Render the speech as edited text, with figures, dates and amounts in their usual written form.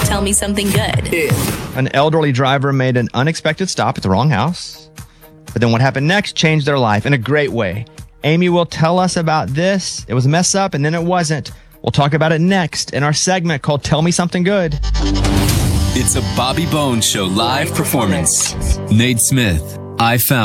Tell me something good. An elderly driver made an unexpected stop at the wrong house. But then what happened next changed their life in a great way. Amy will tell us about this. It was a mess up, and then it wasn't. We'll talk about it next in our segment called Tell Me Something Good. It's a Bobby Bones Show live performance. Nate Smith, I Found